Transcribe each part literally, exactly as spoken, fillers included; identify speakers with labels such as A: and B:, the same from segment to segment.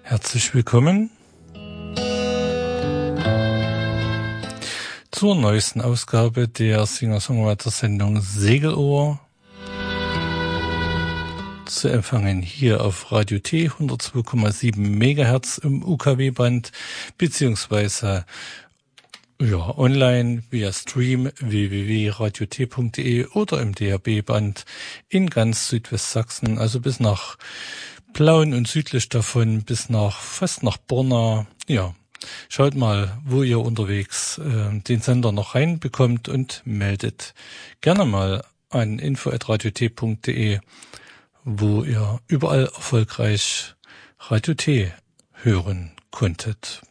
A: Herzlich willkommen zur neuesten Ausgabe der Singer-Songwriter-Sendung Segelohr. Zu empfangen hier auf Radio T hundertzwei Komma sieben Megahertz im U K W-Band beziehungsweise ja, online via Stream w w w punkt radio t punkt d e oder im D A B-Band in ganz Südwestsachsen, also bis nach Plauen und südlich davon bis nach fast nach Borna. Ja, schaut mal, wo ihr unterwegs äh, den Sender noch reinbekommt und meldet gerne mal an info at radio t punkt d e, wo ihr überall erfolgreich Radio T hören konntet.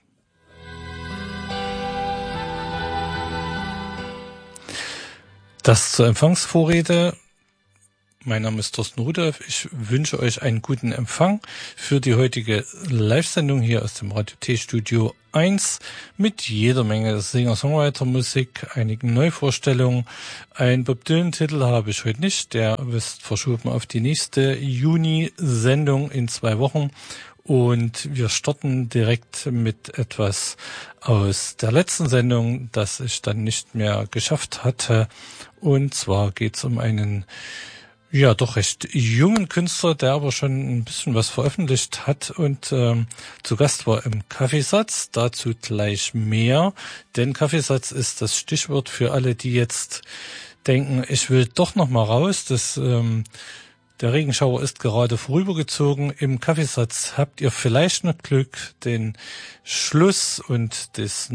A: Das zur Empfangsvorrede. Mein Name ist Thorsten Rudolph. Ich wünsche euch einen guten Empfang für die heutige Live-Sendung hier aus dem Radio T-Studio eins mit jeder Menge Singer-Songwriter-Musik, einigen Neuvorstellungen. Ein Bob Dylan-Titel habe ich heute nicht, der ist verschoben auf die nächste Juni-Sendung in zwei Wochen. Und wir starten direkt mit etwas aus der letzten Sendung, das ich dann nicht mehr geschafft hatte. Und zwar geht es um einen ja doch recht jungen Künstler, der aber schon ein bisschen was veröffentlicht hat und ähm, zu Gast war im Kaffeesatz. Dazu gleich mehr, denn Kaffeesatz ist das Stichwort für alle, die jetzt denken, ich will doch noch mal raus. Das ähm, Der Regenschauer ist gerade vorübergezogen. Im Kaffeesatz habt ihr vielleicht noch Glück, den Schluss und das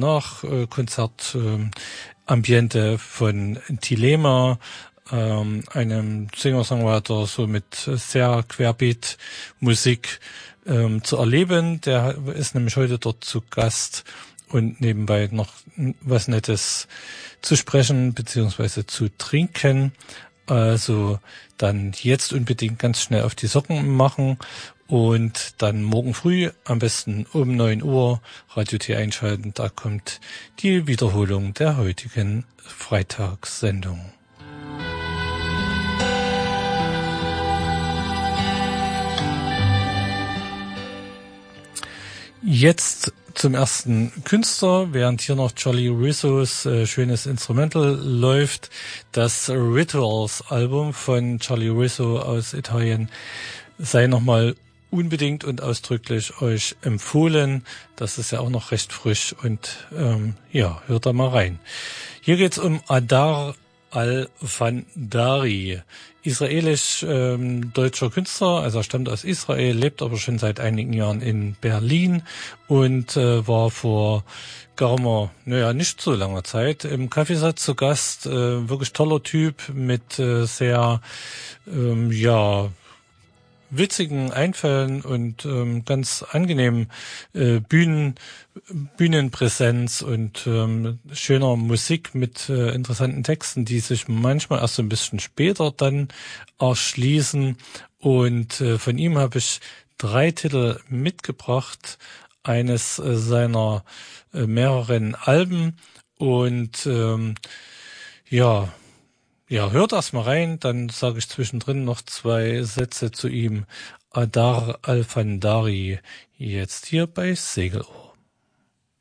A: Nachkonzert-Ambiente von Thelema, ähm, einem Singer-Songwriter, so mit sehr Querbeat Musik ähm, zu erleben. Der ist nämlich heute dort zu Gast und nebenbei noch was Nettes zu sprechen beziehungsweise zu trinken. Also dann jetzt unbedingt ganz schnell auf die Socken machen und dann morgen früh am besten um neun Uhr Radio T einschalten. Da kommt die Wiederholung der heutigen Freitagssendung. Jetzt zum ersten Künstler, während hier noch Charlie Rizzo's äh, schönes Instrumental läuft. Das Rituals-Album von Charlie Rizzo aus Italien sei nochmal unbedingt und ausdrücklich euch empfohlen. Das ist ja auch noch recht frisch und ähm, ja, hört da mal rein. Hier geht's um Adar Al-Fandari, israelisch-deutscher ähm, Künstler, also er stammt aus Israel, lebt aber schon seit einigen Jahren in Berlin und äh, war vor gar mal, naja, nicht so langer Zeit im Kaffeesatz zu Gast. Äh, wirklich toller Typ mit äh, sehr, ähm, ja, witzigen Einfällen und ähm, ganz angenehmen äh, Bühnen, Bühnenpräsenz und ähm, schöner Musik mit äh, interessanten Texten, die sich manchmal erst so ein bisschen später dann erschließen. Und äh, von ihm habe ich drei Titel mitgebracht, eines äh, seiner äh, mehreren Alben und ähm, ja, Ja, hört erst mal rein, dann sage ich zwischendrin noch zwei Sätze zu ihm. Adar Al-Fandari, jetzt hier bei Segelohr.